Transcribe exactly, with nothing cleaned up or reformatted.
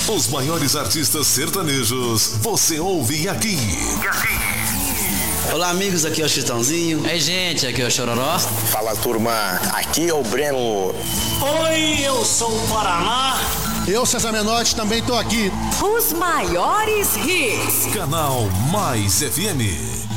Os maiores artistas sertanejos, você ouve aqui. Olá, amigos, aqui é o Chitãozinho. Ei, gente, aqui é o Chororó. Fala, turma, aqui é o Breno. Oi, eu sou o Paraná. Eu, César Menotti, também tô aqui. Os maiores hits. Canal Mais F M.